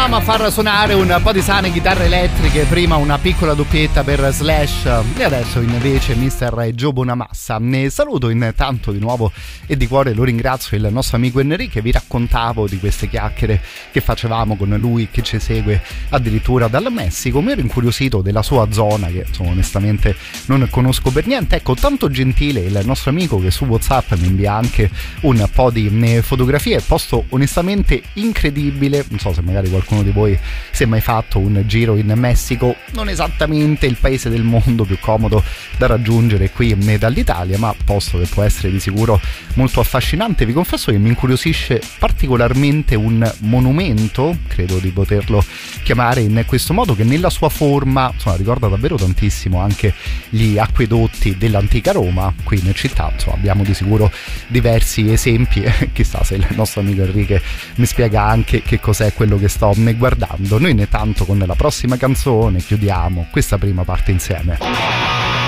Provavamo a far suonare un po' di sane chitarre elettriche, prima una piccola doppietta per Slash e adesso invece Mr. Joe Bonamassa. Ne saluto intanto di nuovo e di cuore lo ringrazio il nostro amico Enrique. Vi raccontavo di queste chiacchiere che facevamo con lui che ci segue addirittura dal Messico. Mi ero incuriosito della sua zona che insomma, onestamente non conosco per niente. Ecco, tanto gentile il nostro amico che su WhatsApp mi invia anche un po' di fotografie, posto onestamente incredibile. Non so se magari qualcuno di voi si è mai fatto un giro in Messico, non esattamente il paese del mondo più comodo da raggiungere qui dall'Italia, ma posto che può essere di sicuro molto affascinante. Vi confesso che mi incuriosisce particolarmente un monumento, credo di poterlo chiamare in questo modo, che nella sua forma insomma, ricorda davvero tantissimo anche gli acquedotti dell'antica Roma. Qui in città insomma, abbiamo di sicuro diversi esempi, chissà se il nostro amico Enrique mi spiega anche che cos'è quello che sto guardando. Noi intanto con la prossima canzone chiudiamo questa prima parte insieme.